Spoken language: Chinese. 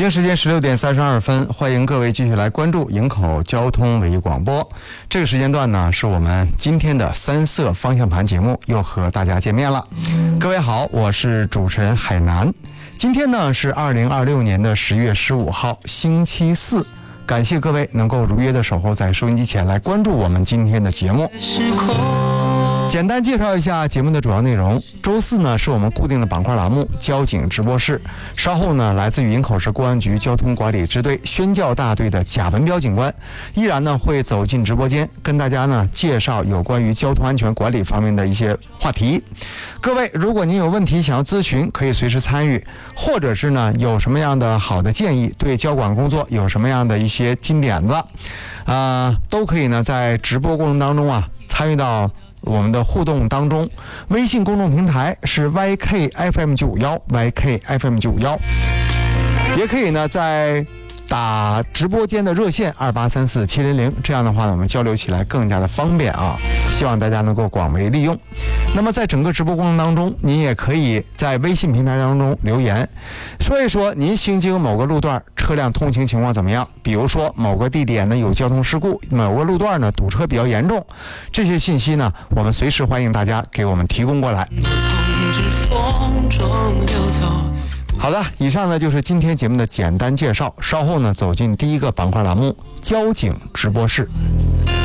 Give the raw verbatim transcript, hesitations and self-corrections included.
京时间十六点三十二分，欢迎各位继续来关注营口交通唯一广播。这个时间段呢，是我们今天的三色方向盘节目，又和大家见面了。各位好，我是主持人海南。今天呢是二零二六年的十月十五号，星期四。感谢各位能够如约的守候在收音机前来关注我们今天的节目。简单介绍一下节目的主要内容。周四呢是我们固定的板块栏目交警直播室，稍后呢来自于营口市公安局交通管理支队宣教大队的贾文彪警官依然呢会走进直播间，跟大家呢介绍有关于交通安全管理方面的一些话题。各位如果您有问题想要咨询，可以随时参与，或者是呢有什么样的好的建议，对交管工作有什么样的一些金点子啊、呃，都可以呢在直播过程当中啊参与到我们的互动当中。微信公众平台是 Y K F M 九五一 Y K F M 九五一， 也可以呢在打直播间的热线二八三四七零零，这样的话呢我们交流起来更加的方便啊，希望大家能够广为利用。那么在整个直播过程当中，您也可以在微信平台当中留言，说一说您行经某个路段车辆通行情况怎么样，比如说某个地点呢有交通事故，某个路段呢堵车比较严重，这些信息呢我们随时欢迎大家给我们提供过来。好的，以上呢就是今天节目的简单介绍，稍后呢走进第一个板块栏目交警直播室。